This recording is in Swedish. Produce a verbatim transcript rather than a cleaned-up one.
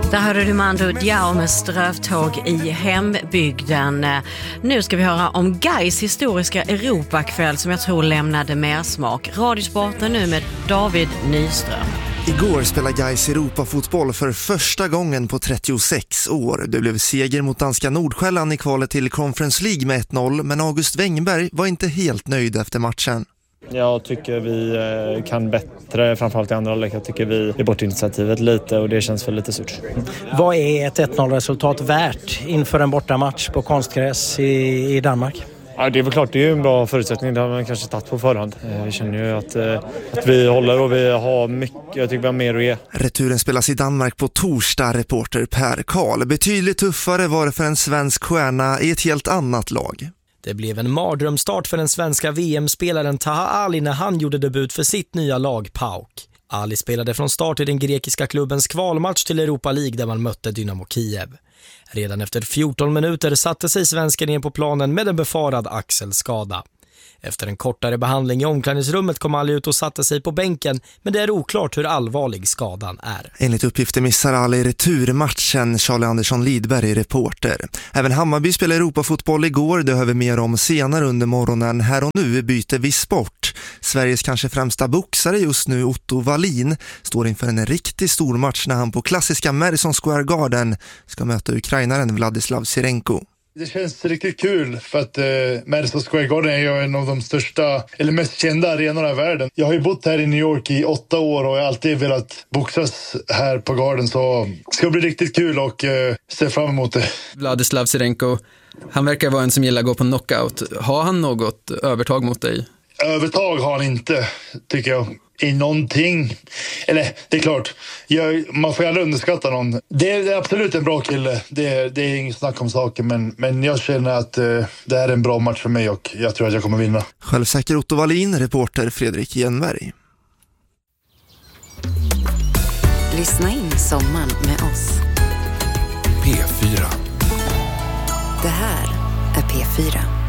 Där hörde du Mando Diao med Strövtåg i hembygden. Nu ska vi höra om Gais historiska Europakväll som jag tror lämnade mer smak. Radiosporten nu med David Nyström. Igår spelade Gais Europafotboll för första gången på trettiosex år. Det blev seger mot danska Nordsjälland i kvalet till Conference League med ett noll, men August Wengberg var inte helt nöjd efter matchen. Jag tycker vi kan bättre, framförallt i andra halvlek. Jag tycker vi är bort initiativet lite och det känns för lite surt. Vad är ett ett noll-resultat värt inför en bortamatch på konstgräs i, i Danmark? Ja, det är väl klart, det är en bra förutsättning. Det har man kanske tagit på förhand. Vi känner ju att, att vi håller och vi har mycket, jag tycker vi har mer att ge. Returen spelas i Danmark på torsdag, reporter Per Karl. Betydligt tuffare var det för en svensk stjärna i ett helt annat lag. Det blev en mardrömstart för den svenska V M-spelaren Taha Ali när han gjorde debut för sitt nya lag P A O K. Ali spelade från start i den grekiska klubbens kvalmatch till Europa League där man mötte Dynamo Kiev. Redan efter fjorton minuter satte sig svensken ner på planen med en befarad axelskada. Efter en kortare behandling i omklädningsrummet kom Ali ut och satte sig på bänken, men det är oklart hur allvarlig skadan är. Enligt uppgifter missar Ali returmatchen, Charlie Andersson Lidberg, reporter. Även Hammarby spelar Europafotboll igår, det hör vi mer om senare under morgonen. Här och nu byter vi sport. Sveriges kanske främsta boxare just nu, Otto Wallin, står inför en riktigt stor match när han på klassiska Madison Square Garden ska möta ukrainaren Vladislav Sirenko. Det känns riktigt kul för att eh, Madison Square Garden är ju en av de största eller mest kända arenorna i världen. Jag har ju bott här i New York i åtta år och jag har alltid velat boxas här på Garden, så det ska bli riktigt kul och eh, se fram emot det. Vladislav Sirenko, han verkar vara en som gillar att gå på knockout. Har han något övertag mot dig? Övertag har han inte, tycker jag. I någonting. Eller, det är klart. Jag, man får ju aldrig underskatta någon. Det är, det är absolut en bra kille. Det är, det är inget snack om saker. Men, men jag känner att eh, det är en bra match för mig och jag tror att jag kommer vinna. Självsäker Otto Wallin, reporter Fredrik Jenberg. Lyssna in sommaren med oss. P fyra. Det här är P fyra.